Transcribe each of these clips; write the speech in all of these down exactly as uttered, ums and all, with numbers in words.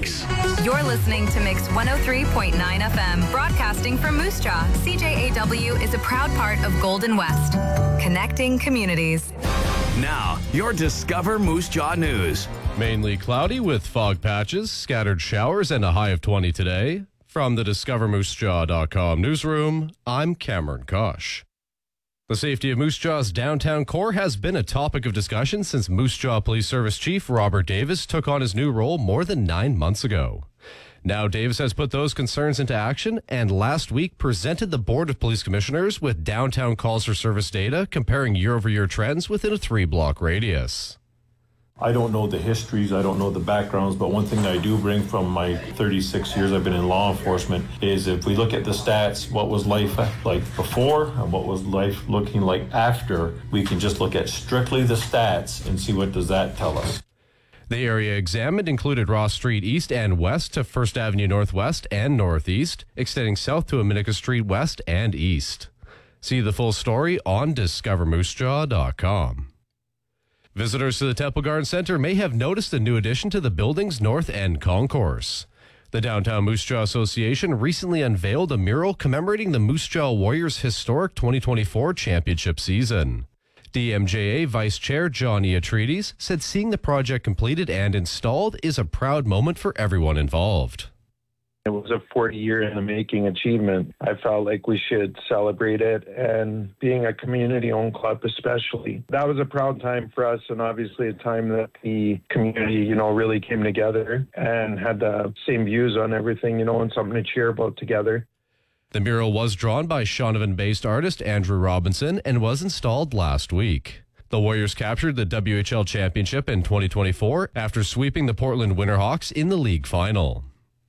Mix. You're listening to Mix one oh three point nine F M, broadcasting from Moose Jaw. C J A W is a proud part of Golden West, connecting communities. Now, your Discover Moose Jaw news. Mainly cloudy with fog patches, scattered showers, and a high of twenty today. From the discover moose jaw dot com newsroom, I'm Cameron Kosh. The safety of Moose Jaw's downtown core has been a topic of discussion since Moose Jaw Police Service Chief Robert Davis took on his new role more than nine months ago. Now Davis has put those concerns into action and last week presented the Board of Police Commissioners with downtown calls for service data comparing year-over-year trends within a three-block radius. I don't know the histories, I don't know the backgrounds, but one thing I do bring from my thirty-six years I've been in law enforcement is if we look at the stats, what was life like before and what was life looking like after, we can just look at strictly the stats and see what does that tell us. The area examined included Ross Street East and West to First Avenue Northwest and Northeast, extending south to Aminika Street West and East. See the full story on discover moose jaw dot com. Visitors to the Temple Garden Center may have noticed a new addition to the building's North End concourse. The Downtown Moose Jaw Association recently unveiled a mural commemorating the Moose Jaw Warriors' historic twenty twenty-four championship season. D M J A Vice Chair John Iatridis said seeing the project completed and installed is a proud moment for everyone involved. It was a forty-year in the making achievement. I felt like we should celebrate it, and being a community-owned club especially. That was a proud time for us, and obviously a time that the community, you know, really came together and had the same views on everything, you know, and something to cheer about together. The mural was drawn by Shaunavon-based artist Andrew Robinson and was installed last week. The Warriors captured the W H L championship in twenty twenty-four after sweeping the Portland Winterhawks in the league final.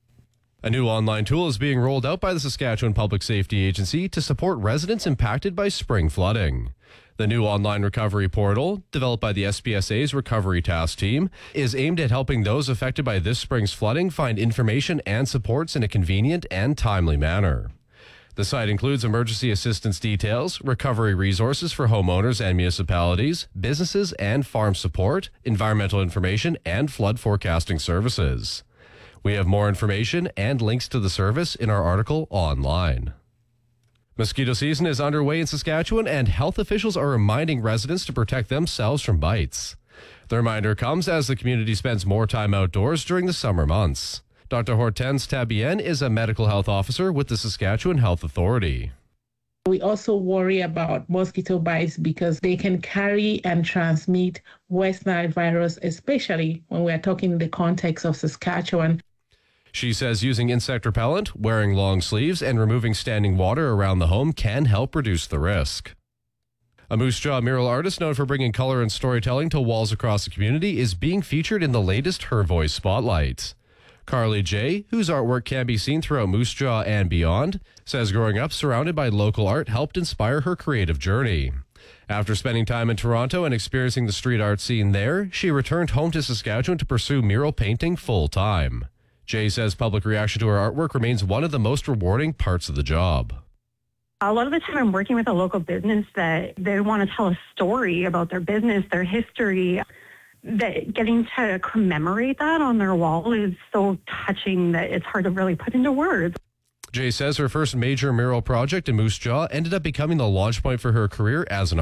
A new online tool is being rolled out by the Saskatchewan Public Safety Agency to support residents impacted by spring flooding. The new online recovery portal, developed by the S P S A's Recovery Task Team, is aimed at helping those affected by this spring's flooding find information and supports in a convenient and timely manner. The site includes emergency assistance details, recovery resources for homeowners and municipalities, businesses and farm support, environmental information, and flood forecasting services. We have more information and links to the service in our article online. Mosquito season is underway in Saskatchewan, and health officials are reminding residents to protect themselves from bites. The reminder comes as the community spends more time outdoors during the summer months. Doctor Hortense Tabien is a medical health officer with the Saskatchewan Health Authority. We also worry about mosquito bites because they can carry and transmit West Nile virus, especially when we are talking in the context of Saskatchewan. She says using insect repellent, wearing long sleeves, and removing standing water around the home can help reduce the risk. A Moose Jaw mural artist known for bringing color and storytelling to walls across the community is being featured in the latest Her Voice Spotlight. Carly J., whose artwork can be seen throughout Moose Jaw and beyond, says growing up surrounded by local art helped inspire her creative journey. After spending time in Toronto and experiencing the street art scene there, she returned home to Saskatchewan to pursue mural painting full-time. Jay says public reaction to her artwork remains one of the most rewarding parts of the job. A lot of the time I'm working with a local business that they want to tell a story about their business, their history. That getting to commemorate that on their wall is so touching that it's hard to really put into words. Jay says her first major mural project in Moose Jaw ended up becoming the launch point for her career as an